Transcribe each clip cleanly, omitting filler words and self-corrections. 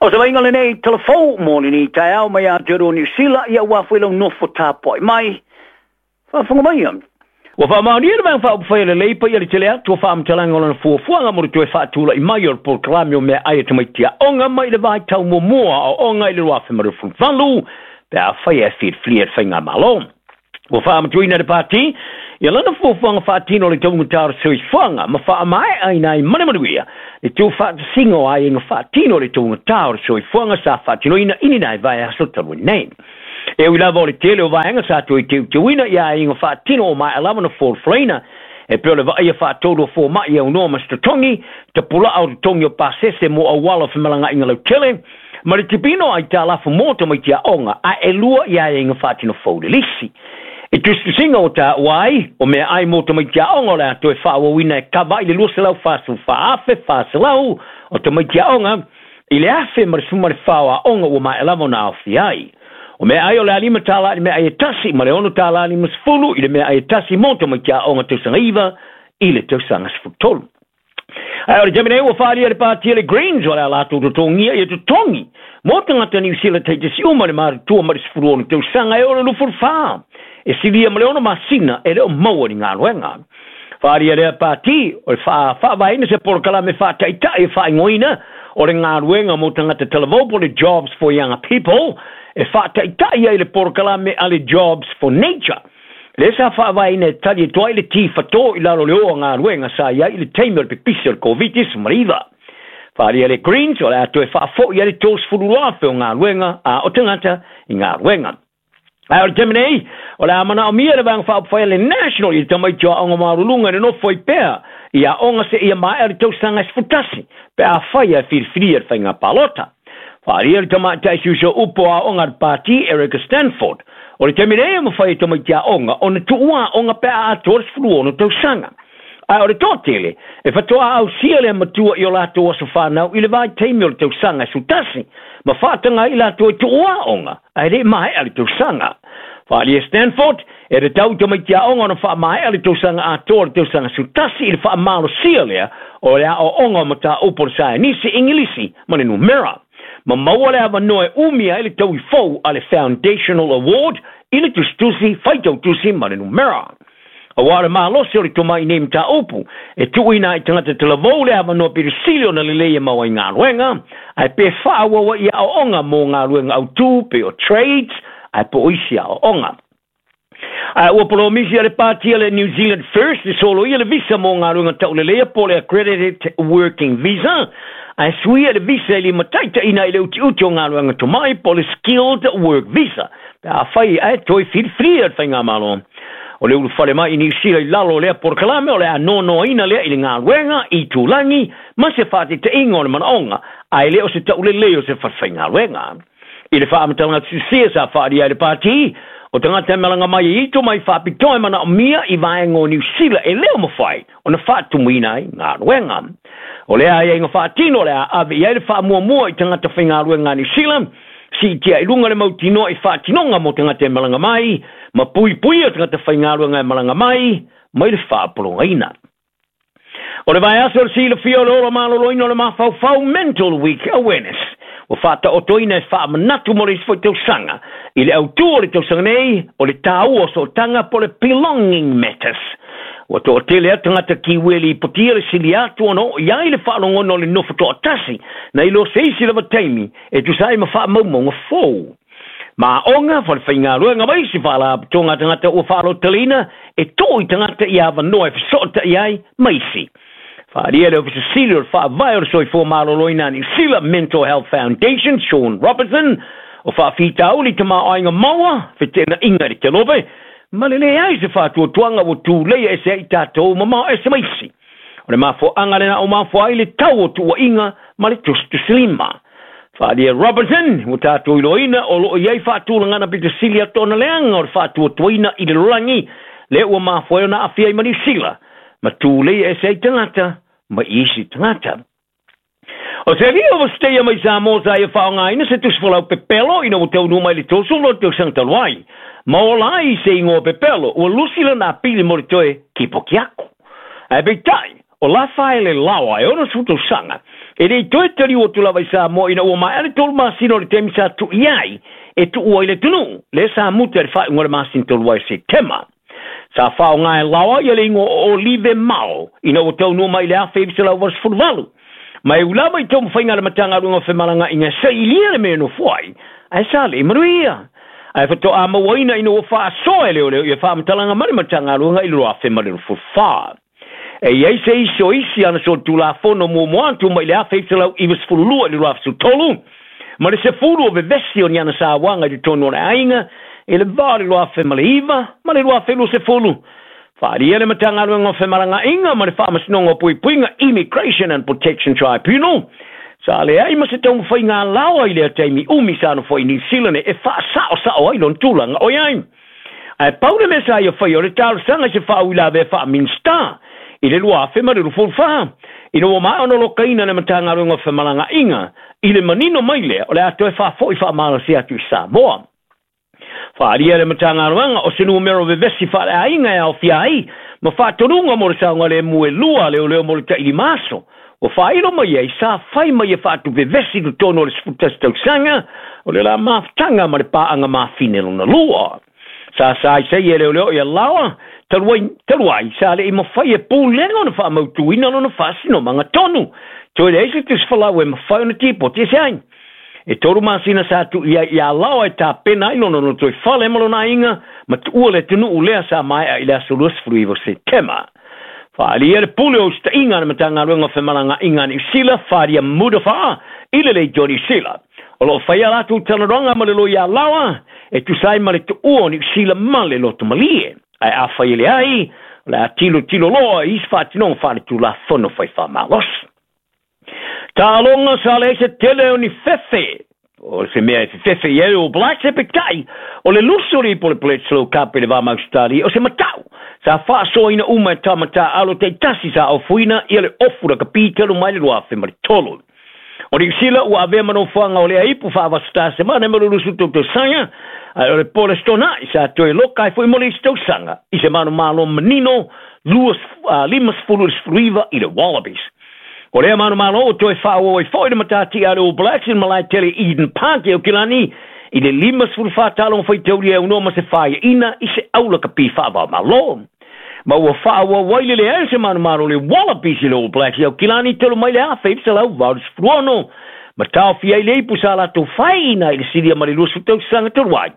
O se wainga le nei telefou mōni ni tai au mai a tero ni sila ia wafwelo nofo tāpoi mai. Whafunga mai am. Wa fa mauni e bang fa fa le leipa ia le telea tu fa am talanga ona fuafuanga mo tu fa tula I mai or proclamio me ai te mai tia onga mai le vai tau mo moa o onga I le wafe maru funfalu pe a fa ia fit fliet finga malom. Wa fa am tuina de party ia lana fuafuanga fa tino le tau mutar sui fuanga ma fa mai ai nai mane manuia le tu fa singo ai inga fa tino le tau mutar sui fuanga sa fa tino ina ini nai vai a sotaru nei. E wila vole tele o vaenga sa tu te wina ia inga fa tino o mai alama na fall freina e pele va ia fa todo fo mai ia no Mr. Tongi te pula au tongi o pasese mo a wala fa malanga inga le tele ma le tipino ai ta la fo moto mai tia onga a elua ia inga fa tino fo de lisi e tu singa o ta wai o me ai moto mai tia onga la to e fa o wina e kava ile lu se lau fa su fa afe fa se lau o te mai tia onga ile afe mar su mar fa o onga o mai alama na afi ai o me ai o le alima tala I me ai tasi ma le ono tala alima sfulu I le me ai tasi monto ma kia o nga tausanga iwa I le tausanga sfutolu. Ai o le jamine ua whaari le pātia le Greens o le alato to tongia I to tongi. Mo tangata New Zealand te si uma le mara tua mara sfulu o nga tausanga e o le lufur wha. E silia ma le ono masina e le o maua ni ngā luenga. Whaari le pāti o le wha vaina se porkala me wha taita e wha ingoina o le ngā luenga mo tangata televopo le jobs for younger people. E fata itai ai le porkala me ale jobs for nature. Le sa fa vai ne tali toi le ti fato I lalo le o ngā ruenga sa ia I le teimel pe pisel covitis mariva. Fari ale Greens o le ato e fa fo ia le tos furua fe o ngā ruenga a o tangata I ngā ruenga. Ai o le temenei o le amana o mia le vang fa upwhai le national I tamai tua onga marulunga ne no foi pea ia onga se ia mai ale tausanga sfutasi pe a whai a firfiri whai ngā palota. Whaari le tamata isu upo a onga party Erica Stanford. O le teminei mo fai tamaitia onga o ne tuua onga pe a ator flu no tausanga. Ai o le totele e fatoa au sia le matua I o lato o sofana I le vai teimi o le tausanga sutasi. Ma fatanga I lato tuua onga. Ai le mai ale tausanga. Whaari Stanford e le tau tamaitia onga no wha mai ale tausanga ator tausanga sutasi I le wha malo sia lea o le a o onga mata upo sa nisi ingilisi mane numera. Ma maua le ava noe umia I le tau I fau a le Foundational Award I le tustusi whaitau tusi mare numera. A ware maa losi o le tomai name ta upu e tuina I tangata telavou le ava noe pirisilio na le leia maua I ngā ruenga ai pe whaawawa I a onga mo ngā ruenga au tū pe o trades ai po isi a onga. Ua polo misi a le pātia le New Zealand First I solo I le visa mo ngā ruenga tau le leia po le accredited working visa ai suia le visa I le mataita ina I le uti o ngā ruenga tomai po le skilled work visa. A whai ai toi fri at whai ngā malo. O le ulu whare mai I New Zealand I lalo lea por kalame o le a nono ina lea I le ngā ruenga I tūlangi ma se whate te ingo le manaonga ai leo se tau le leo se whai ngā ruenga. I le whaamatanga tsusia sa whaari ai le pāti o tangata melanga mai I to mai whapitoe mana o mia I vaengo New Zealand e leo mawhai o na whatumina I ngā ruenga. O lea ia inga whaatino lea ave ia le whaamua I tangata whainga ruenga New Zealand si tia I lunga le mautino I whaatinonga mo tangata melanga mai ma pui o tangata whainga ruenga melanga mai mai le whaapolonga ina. O le vai aso le sila fio le ola malolo ino le mawhau mental week awareness. O whata o toina e whaamanatu mo le isfoi tausanga I le autu o le tausanga nei o le tāu o so tanga po le belonging matters. O to o tele tangata ki weli potia le sili atu ono iai le whaalongono le nofo to atasi na ilo seisi le wataimi e tu sai ma whaamaumonga fōu. Ma onga whale whainga ruenga mai si whala tonga tangata o whaalo talina e toi tangata I awa noe whisota iai maisi. Wharia le ofisa sili o whaavai o soi fō maloloina ni Sila Mental Health Foundation, Sean Robertson, o whaafita uli tama oinga maua, whetena inga re te lope, ma le ai se whātua tuanga o tū leia e se ai tātou ma e se maisi. O le mafo angarena o mafo ai le tau o tua inga ma le tustu silima. Wharia Robertson, o tātou iloina o loo iai whātua ngana pita sili atona leanga o le whātua tuaina I le rolangi, le ua mafo e na awhia I mani sila. Ma tū leia e se ai tangata, ma isi tangata. O se ria o steia mai sa moza e whaonga ina se tusfolau pepelo ina o tau numa ili tosu lo tau sangtaluai. Ma o lai se ingo pepelo o lusila na pili moritoe ki pokiako. Ai beitai, o la faile lawa e ono suto sanga e dei toitari o tu lava sa mo ina o mai ale tol masino le temi sa tu iai e tu o ile tunu le sa muter fa ngore masin tol wa se tema sa fa ngai lawa ye lingo o live mau ina o tau no mai le afe se la was fulvalu mai ulava i tom fainga le matanga runga fe malanga inga se ilia me no foi ai sa le maruia ai fa to ama waina ina o fa so ele o le fa mtalanga mari matanga runga ilu afe mari fulfa e ia se iso isi ana so tu la fono mo moantu mai le afe se la i was fululu ilu afe su tolu ma le se fulu o vevesi o niana sa wanga di tono le ainga e le vale lo afe maliva ma le lo afe lo se fulu Fari ele matanga luenga fe maranga inga ma le fa masnongo pui puinga Immigration and Protection Tribunal. Sa le ai ma se tau whainga lawa i le taimi umi sa no foi New Zealand e fa sao ai lon tulanga o iai. Ai paule me sa ia whai o le tau sanga se fa uila ve fa minsta i le lua fe ma le ruful fa. I no ma ono lo kaina le matanga luenga fe maranga inga i le manino maile o le ato e fa foi fa mara si atu sa moa. Fari ele matanga ranga o se numero vevesi fa ainga e fiai ma fa torunga mo sa ngale mue lua le mo ta i maso o fa ilo mai e sa fai mai fa tu vevesi do tono le sputas tau sanga o le la maftanga ma le pa anga ma fine na lua sa se ele e lawa talwai sa le mo fai e pu lengo na fa mo tu ina no fa sino manga tonu to le ese tis fala we ma fa na tipo ti sai e toru masina sa tu ia lawa e ta pena ino no toi fale malo na inga ma tu ole tunu ulea sa mai a ila solus fruivo se tema fa ali e puleo sta inga na tanga runga fe malanga inga ni sila faria mudafa ile le jori sila o lo fa ia tu tanaronga ma le lo ia lawa e tu sai ma le tu o ni sila male lo tu malie ai a fa ile ai la tilo lo is fa non fa tu la fono fa malos Talonga sale se tele ni fefe o se mea fefe ye o black se pekai o le lusuri po le pletslo kape le vama stali o se matau sa fa so ina uma tamata alo te tasi sa o fuina ele ofura kapitelo mai le roafe mar tolo o di sila o ave mano fanga o le ai pu fa vasta se mana me lusu to sanga o le polestona sa to e lokai foi moli sto sanga i se mano malo menino luas limas fulus friva i le wallabies O lea manu malo o toi whao e foi de matati a All Blacks in Malai Tele Eden Park e o kilani i le limas fulfa talong foi teori e unoma se whaia ina i se aula ka pi whaava malo. Ma ua whaua waile le ea se manu malo le Wallabies i le All Blacks e o kilani telo mai le a whaip se lau vaudis fruono. Ma tau fia i le ipu sa la to whaina i le siria marilusu tau sanga turuai.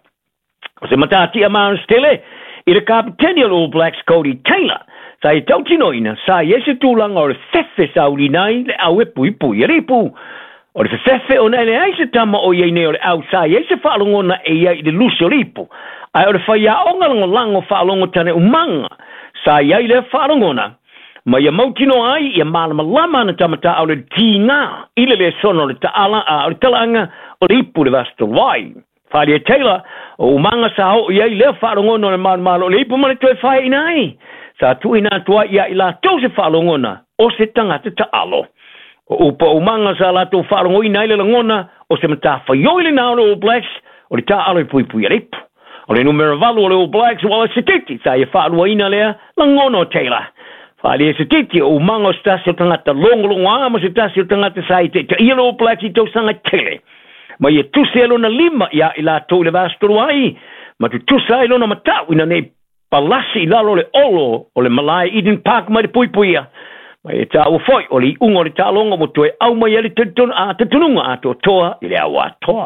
O se matati a manu stele i le kapiteni a All Blacks Cody Taylor. Sa e tau tino ina, sa e se tūlanga o le fefe sa uri nai le au e pui e ripu. O le fefe o nei le aise tama o iei nei o le au sa e se whaalongona e iei le lusi o ripu. Ai o le whaia ongalango lango whaalongo tane umanga. Sa iei le whaalongona. Ma ia mautino ai, ia malama lama na tamata o le tīnga. Ile le sono le talanga o le ripu le vasto wai. Whalia Taylor, o umanga sa ho iei le whaalongona o le malo le ripu mani toi whai inai. Sa tu ina tua ia ila tau se whalongona o se tangata ta alo. O upa umanga sa la tau whalongo ina ile langona o se mata whaioile na o le All Blacks o le ta alo i pui ripu. O le numero valu o le All Blacks wala se titi sa ia whalua ina lea langona o Taylor. Whali e se titi o umanga o stasi o tangata longolongo ama se stasi o tangata sa i te ia le All Blacks i tau sanga tele. Ma ia tuselo na lima ia ila tau le vastoro ai. Ma tu tusa ilo na matau ina nei palasi lalo le olo o le Malai Eden Park mai le puipuia. Mai e tau foi o li ungo le talonga mo toe au mai ele te tununga ato toa i le awa toa.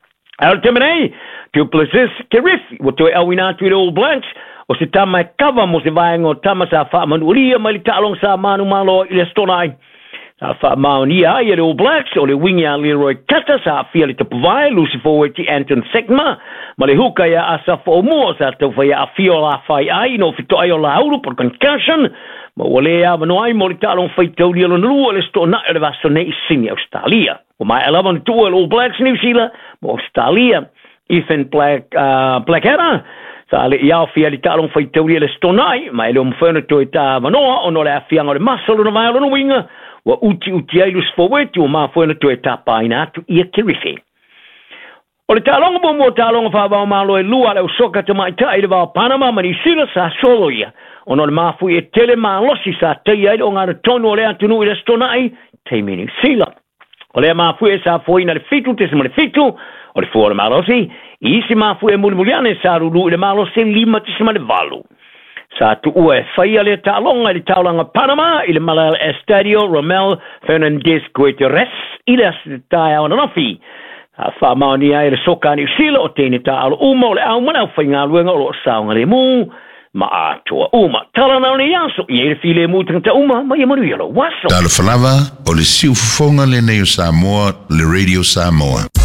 Al temenei, tu plezis kerifi mo toe au inatu i le All Blacks o se tama e kava mo se vaenga o tama sa wha manuria mai le talonga sa manu malo i le stonai. Sa wha maunia ai e le All Blacks o le wingi a Leroy Kata sa fia le tapuvai Lucy Forweti Anton Sekma ma le huka ia asa fo mua sa tau whai a fio la whai ai no fito ai o la auru por concussion ma wale a manu ai mo le talong whai tauri alo nalua le sto na le vaso nei sini Australia o mai alaman tua le All Blacks New Zealand mo Australia Ethan Blackadder sa le iau fia le talong whai tauri le sto nai ma ele o mwhana toi ta manoa o no le a fianga le masalo na mai alo na winga wa uti ai lus Forweti o ma mwhana toi ta paina atu ia kirifi. O le talonga mo talonga fa ba malo e lua le soka te mai tai le va Panama mani sila sa solo ia. Ono le mafu e tele malosi sa te ia o ngā tonu le atunu i le stonai te mini sila. O le mafu e sa foi na le fitu te se le fitu o le fuore malosi i si mafu e mulimuliane sa rulu i le malosi lima te se le valu. Sa tu ue faia le talonga i le taulanga Panama i le Malala Estadio Romel Fernandez Guterres i le asitaia o nanofi. Fa maoni ai le soka ni sila o tēne ta alo uma o le au mana o whainga luenga o lo saunga le mu ma atua uma tala na ni yaso i e file mu tanga uma ma i manu yalo waso tala falava o le siu fonga le neo Samoa le Radio Samoa